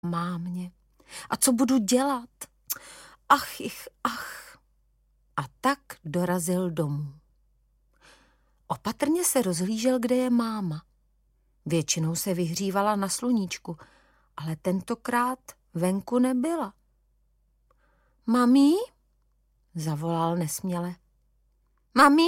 mámě. A co budu dělat? Ach. A tak dorazil domů. Opatrně se rozhlížel, kde je máma. Většinou se vyhřívala na sluníčku, ale tentokrát venku nebyla. Mami? Zavolal nesměle. Mami?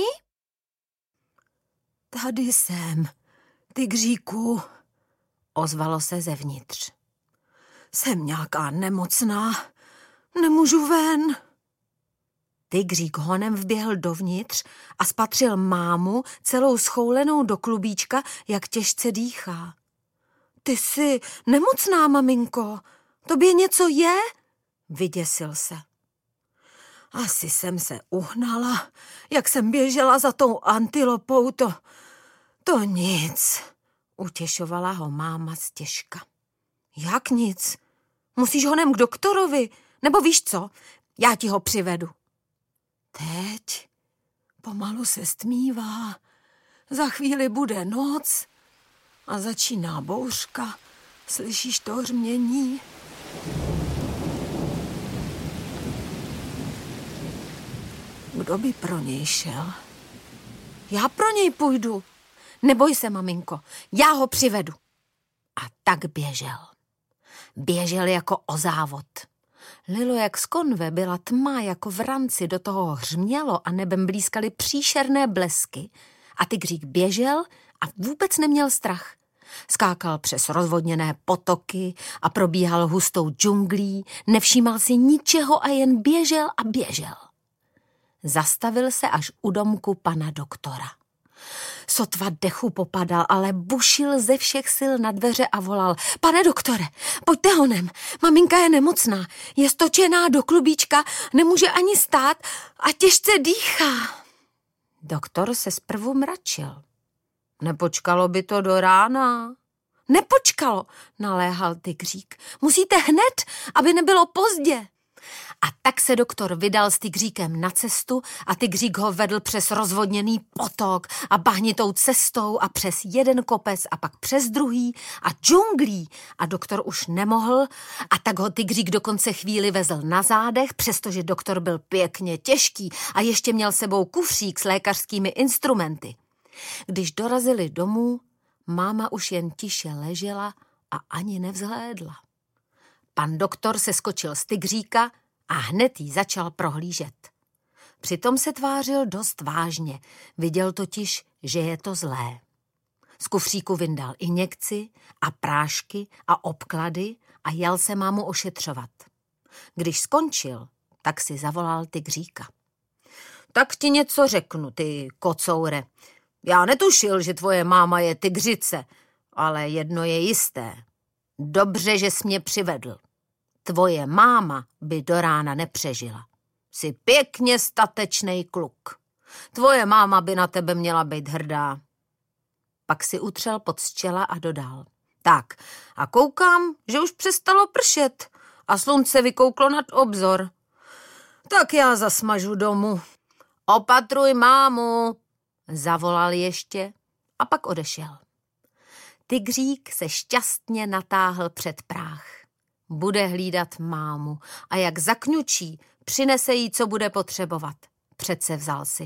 Tady jsem, tygříku, ozvalo se zevnitř. Jsem nějaká nemocná, nemůžu ven. Tygřík honem vběhl dovnitř a spatřil mámu celou schoulenou do klubíčka, jak těžce dýchá. Ty jsi nemocná, maminko, tobě něco je? Vyděsil se. Asi jsem se uhnala, jak jsem běžela za tou antilopou, to nic, utěšovala ho máma stěžka. Jak nic? Musíš honem k doktorovi, nebo víš co, já ti ho přivedu. Teď pomalu se stmívá, za chvíli bude noc a začíná bouřka, slyšíš to hřmění? Kdo by pro něj šel? Já pro něj půjdu. Neboj se, maminko, já ho přivedu. A tak běžel. Běžel jako o závod. Lilo jak z konve, byla tma jako v ranci, do toho hřmělo a nebem blízkaly příšerné blesky. A tygřík běžel a vůbec neměl strach. Skákal přes rozvodněné potoky a probíhal hustou džunglí, nevšímal si ničeho a jen běžel a běžel. Zastavil se až u domku pana doktora. Sotva dechu popadal, ale bušil ze všech sil na dveře a volal. Pane doktore, pojďte honem, maminka je nemocná, je stočená do klubíčka, nemůže ani stát a těžce dýchá. Doktor se zprvu mračil. Nepočkalo by to do rána? Nepočkalo, naléhal tygřík. Musíte hned, aby nebylo pozdě. A tak se doktor vydal s tygříkem na cestu a tygřík ho vedl přes rozvodněný potok a bahnitou cestou a přes jeden kopec a pak přes druhý a džunglí a doktor už nemohl a tak ho tygřík dokonce chvíli vezl na zádech, přestože doktor byl pěkně těžký a ještě měl sebou kufřík s lékařskými instrumenty. Když dorazili domů, máma už jen tiše ležela a ani nevzhlédla. Pan doktor se skočil z tygříka a hned jí začal prohlížet. Přitom se tvářil dost vážně, viděl totiž, že je to zlé. Z kufříku vyndal injekci a prášky a obklady a jel se mámu ošetřovat. Když skončil, tak si zavolal tygříka. Tak ti něco řeknu, ty kocoure. Já netušil, že tvoje máma je tygřice, ale jedno je jisté. Dobře, že jsi mě přivedl. Tvoje máma by do rána nepřežila. Jsi pěkně statečnej kluk. Tvoje máma by na tebe měla být hrdá. Pak si utřel pod z čela a dodal. Tak, a koukám, že už přestalo pršet a slunce vykouklo nad obzor. Tak já zasmažu domů. Opatruj mámu, zavolal ještě a pak odešel. Tygřík se šťastně natáhl před práh. Bude hlídat mámu a jak zakňučí, přinese jí, co bude potřebovat. Přece vzal si.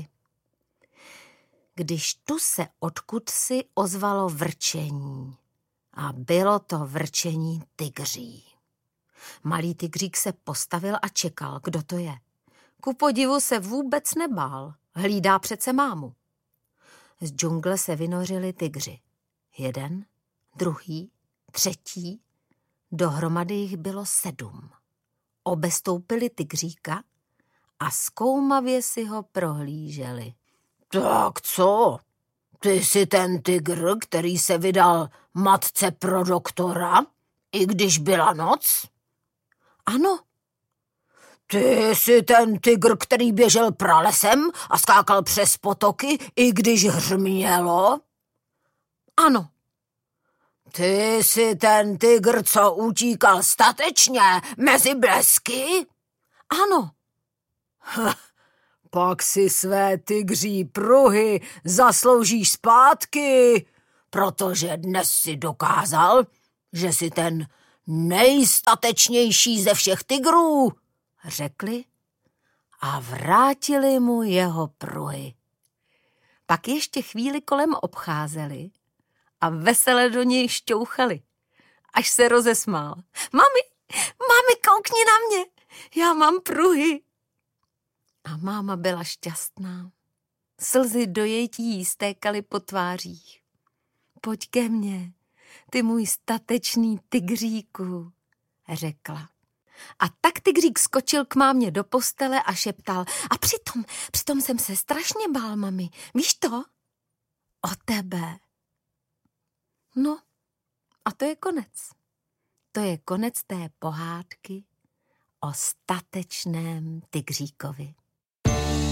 Když tu se odkudsi ozvalo vrčení a bylo to vrčení tygří. Malý tygřík se postavil a čekal, kdo to je. Ku podivu se vůbec nebál, hlídá přece mámu. Z džungle se vynořili tygři. Jeden, druhý, třetí, dohromady jich bylo 7. Obestoupili tygříka a zkoumavě si ho prohlíželi. Tak co? Ty jsi ten tygr, který se vydal matce pro doktora, i když byla noc? Ano. Ty jsi ten tygr, který běžel pralesem a skákal přes potoky, i když hřmělo? Ano. Ty jsi ten tygr, co utíkal statečně mezi blesky? Ano. Pak si své tygří pruhy zasloužíš zpátky, protože dnes si dokázal, že jsi ten nejstatečnější ze všech tygrů, řekli a vrátili mu jeho pruhy. Pak ještě chvíli kolem obcházeli a vesele do něj šťouchali, až se rozesmál. Mami, koukni na mě, já mám pruhy. A máma byla šťastná. Slzy dojetí jí stékaly po tvářích. Pojď ke mně, ty můj statečný tygříku, řekla. A tak tygřík skočil k mámě do postele a šeptal. A přitom jsem se strašně bál, mami. Víš to? O tebe. No, a to je konec. To je konec té pohádky o statečném tygříkovi.